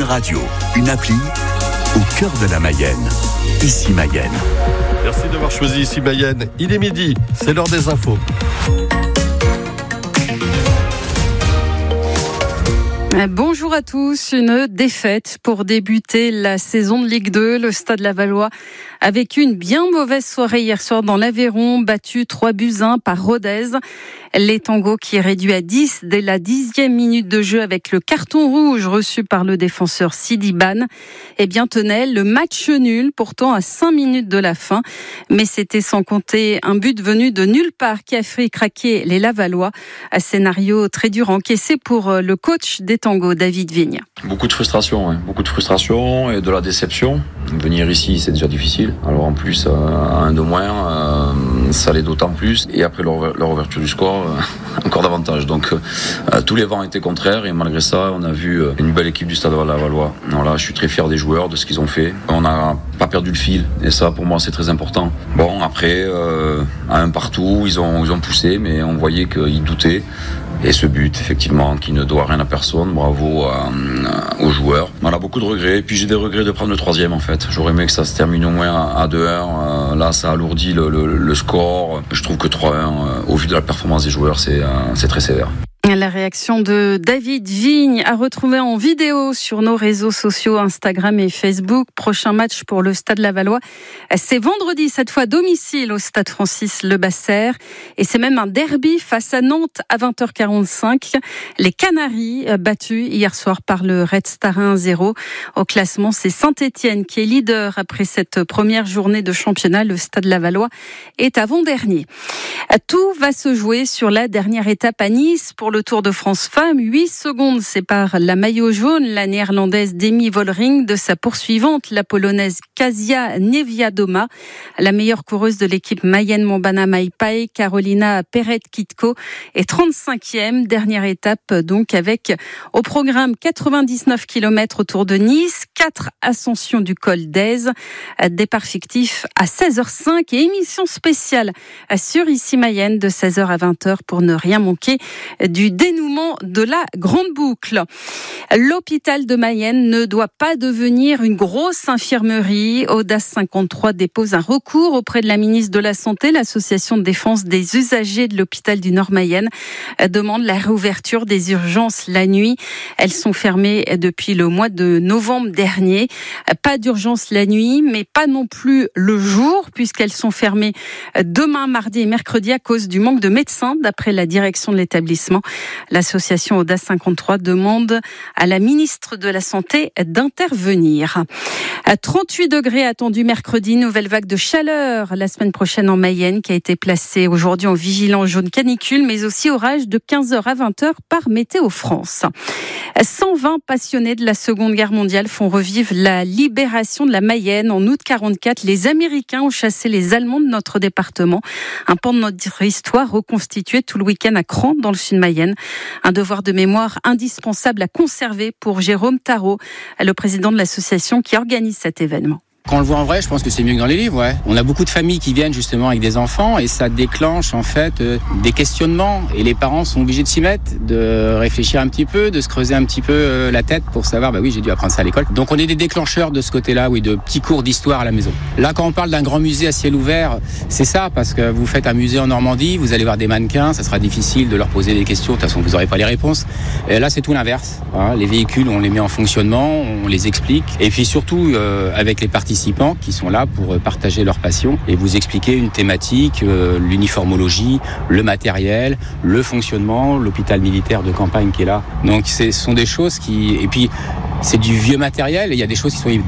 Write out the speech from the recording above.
radio, une appli au cœur de la Mayenne. Ici Mayenne. Merci d'avoir choisi Ici Mayenne. Il est midi, c'est l'heure des infos. Bonjour à tous. Une défaite pour débuter la saison de Ligue 2. Le Stade Lavallois a vécu une bien mauvaise soirée hier soir dans l'Aveyron, battu 3-1 par Rodez. Les Tangos qui est réduit à 10 dès la 10e minute de jeu avec le carton rouge reçu par le défenseur Sidi Ban. Tenait le match nul, pourtant à 5 minutes de la fin. Mais c'était sans compter un but venu de nulle part qui a fait craquer les Lavallois. Un scénario très dur encaissé pour le coach des Tangos, David Vigne. Beaucoup de frustration et de la déception. Venir ici, c'est déjà difficile. Alors en plus, un de moins, ça l'est d'autant plus. Et après leur ouverture du score, encore davantage. Donc tous les vents étaient contraires et malgré ça, on a vu une belle équipe du Stade Lavallois. Là, je suis très fier des joueurs, de ce qu'ils ont fait. On n'a pas perdu le fil et ça, pour moi, c'est très important. Bon, après, à un partout, ils ont poussé, mais on voyait qu'ils doutaient. Et ce but, effectivement, qui ne doit rien à personne, bravo aux joueurs. On a beaucoup de regrets, et puis j'ai des regrets de prendre le 3e en fait. J'aurais aimé que ça se termine au moins à 2-1. Là, ça alourdit le score. Je trouve que 3-1, au vu de la performance des joueurs, c'est très sévère. La réaction de David Vigne à retrouver en vidéo sur nos réseaux sociaux Instagram et Facebook. Prochain match pour le Stade Lavallois, c'est vendredi, cette fois à domicile au Stade Francis Lebasser. Et c'est même un derby face à Nantes à 20h45. Les Canaries battus hier soir par le Red Star 1-0. Au classement, c'est Saint-Étienne qui est leader après cette première journée de championnat. Le Stade Lavallois est avant-dernier. Tout va se jouer sur la dernière étape à Nice pour le Tour de France Femmes. 8 secondes séparent la maillot jaune, la néerlandaise Demi Vollering, de sa poursuivante, la polonaise Kasia Niewiadoma. La meilleure coureuse de l'équipe Mayenne Montbana Maipai, Carolina Perret-Kitko, est 35e. Dernière étape donc avec au programme 99 km autour de Nice, 4 ascensions du col d'Aise, départ fictif à 16h05 et émission spéciale sur Ici Mayenne de 16h à 20h pour ne rien manquer du dénouement de la grande boucle. L'hôpital de Mayenne ne doit pas devenir une grosse infirmerie. Audace 53 dépose un recours auprès de la ministre de la Santé. L'association de défense des usagers de l'hôpital du Nord Mayenne demande la réouverture des urgences la nuit. Elles sont fermées depuis le mois de novembre dernier. Pas d'urgence la nuit, mais pas non plus le jour, puisqu'elles sont fermées demain, mardi et mercredi à cause du manque de médecins, d'après la direction de l'établissement. L'association Audace 53 demande à la ministre de la Santé d'intervenir. À 38 degrés attendus mercredi, nouvelle vague de chaleur la semaine prochaine en Mayenne qui a été placée aujourd'hui en vigilance jaune canicule, mais aussi orage de 15h à 20h par Météo France. 120 passionnés de la Seconde Guerre mondiale font revivre la libération de la Mayenne. En août 1944, les Américains ont chassé les Allemands de notre département. Un pan de notre histoire reconstitué tout le week-end à Cran, dans le sud de Mayenne. Un devoir de mémoire indispensable à conserver pour Jérôme Tarot, le président de l'association qui organise cet événement. Quand on le voit en vrai, je pense que c'est mieux que dans les livres, ouais. On a beaucoup de familles qui viennent justement avec des enfants et ça déclenche en fait des questionnements et les parents sont obligés de s'y mettre, de réfléchir un petit peu, de se creuser un petit peu la tête pour savoir, oui, j'ai dû apprendre ça à l'école. Donc on est des déclencheurs de ce côté-là, oui, de petits cours d'histoire à la maison. Là, quand on parle d'un grand musée à ciel ouvert, c'est ça, parce que vous faites un musée en Normandie, vous allez voir des mannequins, ça sera difficile de leur poser des questions, de toute façon vous n'aurez pas les réponses. Et là, c'est tout l'inverse. Hein. Les véhicules, on les met en fonctionnement, on les explique et puis surtout avec les participants qui sont là pour partager leur passion et vous expliquer une thématique, l'uniformologie, le matériel, le fonctionnement, l'hôpital militaire de campagne qui est là. Donc ce sont des choses qui... Et puis c'est du vieux matériel et il y a des choses qui sont